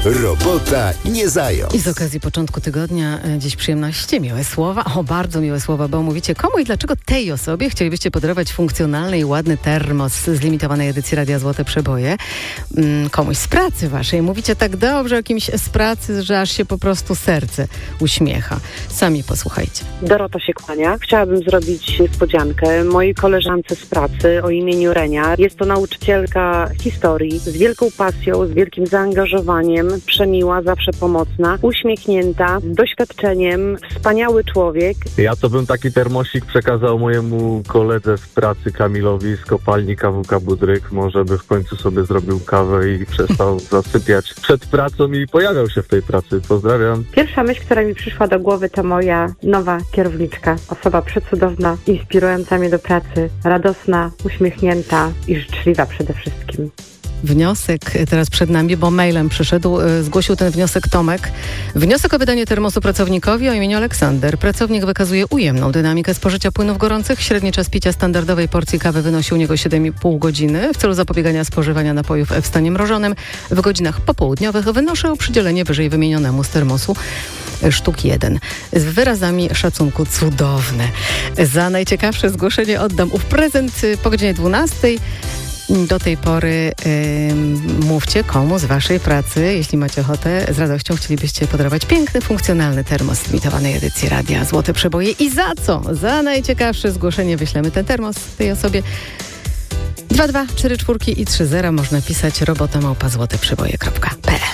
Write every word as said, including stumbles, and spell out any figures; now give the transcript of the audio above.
Robota nie zając. I z okazji początku tygodnia e, dziś przyjemności, miłe słowa, o bardzo miłe słowa, bo mówicie komu i dlaczego tej osobie chcielibyście podarować funkcjonalny i ładny termos z limitowanej edycji Radia Złote Przeboje. Mm, komuś z pracy waszej. Mówicie tak dobrze o kimś z pracy, że aż się po prostu serce uśmiecha. Sami posłuchajcie. Dorota się kłania. Chciałabym zrobić niespodziankę mojej koleżance z pracy o imieniu Renia. Jest to nauczycielka historii z wielką pasją, z wielkim zaangażowaniem, przemiła, zawsze pomocna, uśmiechnięta, z doświadczeniem, wspaniały człowiek. Ja to bym taki termosik przekazał mojemu koledze z pracy Kamilowi z kopalni K W K Budryk. Może by w końcu sobie zrobił kawę i przestał zasypiać przed pracą i pojawiał się w tej pracy. Pozdrawiam. Pierwsza myśl, która mi przyszła do głowy, to moja nowa kierowniczka. Osoba przecudowna, inspirująca mnie do pracy, radosna, uśmiechnięta i życzliwa przede wszystkim. Wniosek teraz przed nami, bo mailem przyszedł, zgłosił ten wniosek Tomek. Wniosek o wydanie termosu pracownikowi o imieniu Aleksander. Pracownik wykazuje ujemną dynamikę spożycia płynów gorących. Średni czas picia standardowej porcji kawy wynosi u niego siedem i pół godziny. W celu zapobiegania spożywania napojów w stanie mrożonym w godzinach popołudniowych wynoszę o przydzielenie wyżej wymienionemu z termosu sztuk jeden. Z wyrazami szacunku cudowne. Za najciekawsze zgłoszenie oddam ów prezent po godzinie dwunastej. Do tej pory yy, mówcie, komu z waszej pracy, jeśli macie ochotę, z radością chcielibyście podarować piękny, funkcjonalny termos limitowanej edycji Radia Złote Przeboje. I za co? Za najciekawsze zgłoszenie wyślemy ten termos tej osobie. dwa dwa cztery cztery i trzy zero można pisać robota małpa złote przeboje kropka p l.